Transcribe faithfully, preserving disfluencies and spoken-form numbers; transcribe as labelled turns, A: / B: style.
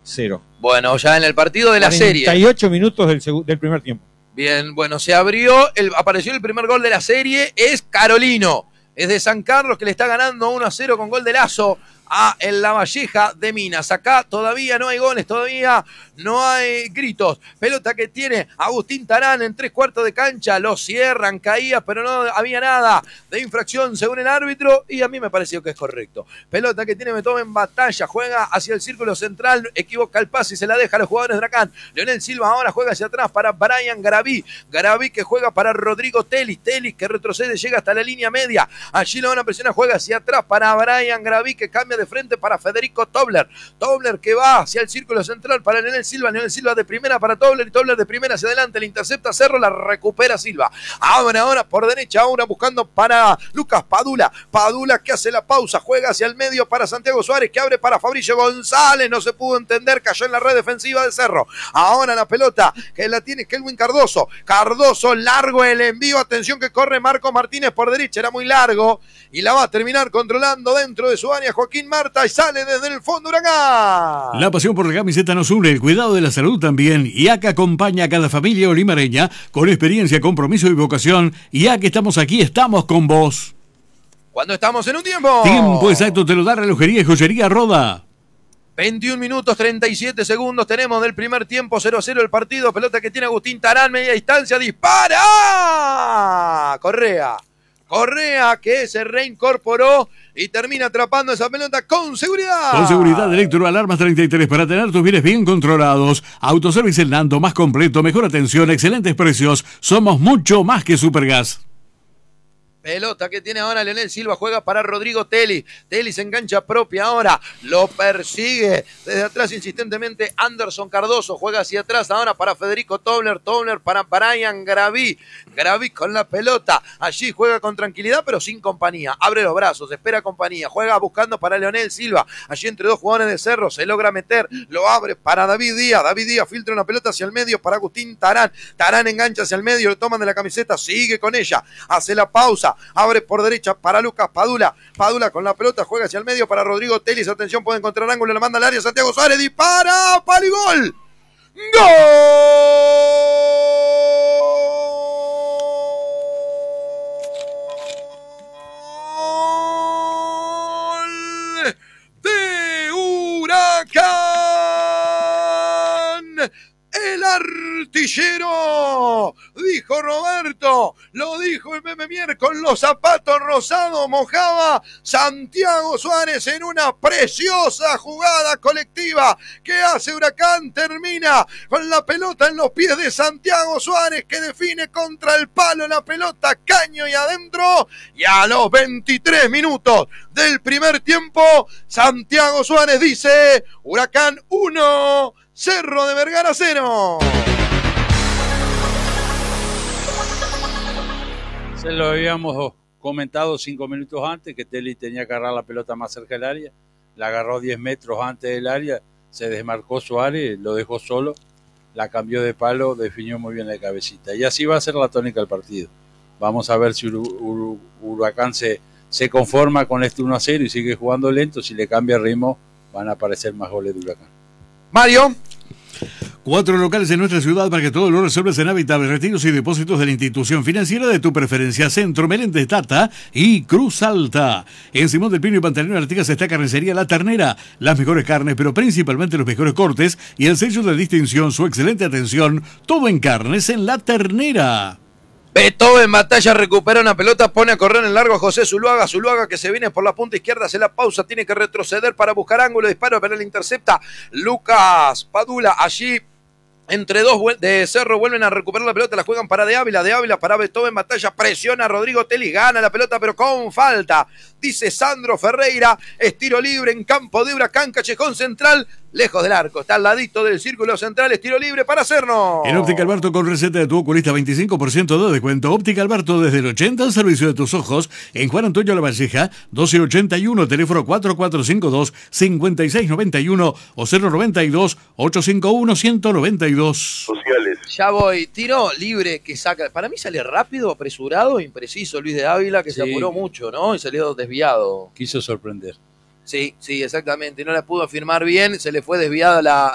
A: cero.
B: Bueno, ya en el partido de la serie.
A: cuarenta y ocho minutos del, seg- del primer tiempo.
B: Bien, bueno, se abrió, el, apareció el primer gol de la serie, es Carolino. Es de San Carlos que le está ganando uno a cero con gol de Lazo a el Lavalleja de Minas. Acá todavía no hay goles, todavía no hay gritos. Pelota que tiene Agustín Tarán en tres cuartos de cancha. Lo cierran, caía, pero no había nada de infracción según el árbitro y a mí me pareció que es correcto. Pelota que tiene Beethoven Batalla, juega hacia el círculo central, equivoca el pase y se la deja a los jugadores de Huracán. Leonel Silva ahora juega hacia atrás para Brian Garaví. Garaví que juega para Rodrigo Telis. Telis que retrocede, llega hasta la línea media. Allí lo van a presionar, juega hacia atrás para Brian Garaví que cambia de frente para Federico Tobler. Tobler que va hacia el círculo central para Leonel Silva. Leonel Silva de primera para Tobler y Tobler de primera hacia adelante. Le intercepta Cerro, la recupera Silva. Abre ahora por derecha, ahora buscando para Lucas Padula. Padula que hace la pausa, juega hacia el medio para Santiago Suárez que abre para Fabricio González. No se pudo entender, cayó en la red defensiva de Cerro. Ahora la pelota que la tiene Kelvin Cardoso. Cardoso, largo el envío. Atención que corre Marco Martínez por derecha. Era muy largo y la va a terminar controlando dentro de su área Joaquín Marta y sale desde el fondo Huracán.
C: La pasión por la camiseta nos une, el cuidado de la salud también. I A C acompaña a cada familia olimareña con experiencia, compromiso y vocación. I A C estamos aquí, estamos con vos.
B: Cuando estamos en un tiempo.
C: Tiempo exacto te lo da Relojería y Joyería Roda.
B: veintiún minutos treinta y siete segundos tenemos del primer tiempo, cero a cero el partido. Pelota que tiene Agustín Tarán, media distancia, dispara. Correa. Correa que se reincorporó y termina atrapando esa pelota con seguridad.
C: Con seguridad, Electroalarmas treinta y tres para tener tus bienes bien controlados. Autoservice El Nando, más completo, mejor atención, excelentes precios. Somos mucho más que Supergas.
B: Pelota que tiene ahora Leonel Silva, juega para Rodrigo Telis. Telis en cancha propia ahora, lo persigue desde atrás insistentemente Anderson Cardoso, juega hacia atrás ahora para Federico Tobler, Tobler para Brian Garaví. Garaví con la pelota, allí juega con tranquilidad pero sin compañía, abre los brazos, espera compañía, juega buscando para Leonel Silva, allí entre dos jugadores de Cerro, se logra meter, lo abre para David Díaz, David Díaz filtra una pelota hacia el medio para Agustín Tarán, Tarán engancha hacia el medio, lo toman de la camiseta, sigue con ella, hace la pausa, abre por derecha para Lucas Padula. Padula con la pelota, juega hacia el medio para Rodrigo Telis. Atención, puede encontrar ángulo, la manda al área. Santiago Suárez dispara, paligol. ¡Gol! De Huracán. El artillero, dijo Roberto, lo dijo el Meme Mier, con los zapatos rosados mojaba Santiago Suárez en una preciosa jugada colectiva que hace Huracán, termina con la pelota en los pies de Santiago Suárez que define contra el palo la pelota, caño y adentro, y a los veintitrés minutos del primer tiempo, Santiago Suárez dice, Huracán uno, Cerro de Vergara cero.
D: Se lo habíamos comentado cinco minutos antes que Telis tenía que agarrar la pelota más cerca del área, la agarró diez metros antes del área, se desmarcó Suárez, lo dejó solo, la cambió de palo, definió muy bien la cabecita y así va a ser la tónica del partido. Vamos a ver si Huracán se, se conforma con este uno a cero y sigue jugando lento, si le cambia el ritmo van a aparecer más goles de Huracán.
B: Mario.
C: Cuatro locales en nuestra ciudad para que todo lo resuelvas en Hábitat, retiros y depósitos de la institución financiera de tu preferencia. Centro, Meléndez, Tata y Cruz Alta. En Simón del Pino y Pantalón Artigas está Carnicería La Ternera. Las mejores carnes, pero principalmente los mejores cortes y el sello de distinción, su excelente atención. Todo en carnes en La Ternera.
B: Beethoven Batalla recupera una pelota, pone a correr en largo a José Zuluaga, Zuluaga que se viene por la punta izquierda, hace la pausa, tiene que retroceder para buscar ángulo, disparo, pero le intercepta Lucas Padula, allí entre dos de Cerro vuelven a recuperar la pelota, la juegan para De Ávila, De Ávila para Beethoven Batalla, presiona a Rodrigo Telis, gana la pelota pero con falta, dice Sandro Ferreira, es tiro libre en campo de Huracán, Callejón Central, lejos del arco, está al ladito del círculo central, es tiro libre para Cerno.
C: En Óptica Alberto con receta de tu oculista, veinticinco por ciento de descuento. Óptica Alberto desde el ochenta al servicio de tus ojos, en Juan Antonio Lavalleja, doce ochenta y uno, teléfono cuatro cuatro cinco dos, cinco seis nueve uno o cero noventa y dos, ochocientos cincuenta y uno, ciento noventa y dos.
E: Sociales.
B: Ya voy, tiro libre que saca, para mí sale rápido, apresurado, impreciso Luis de Ávila, que sí. Se apuró mucho, ¿no? Y salió desviado.
D: Quiso sorprender.
B: Sí, sí, exactamente, no la pudo firmar bien, se le fue desviada la,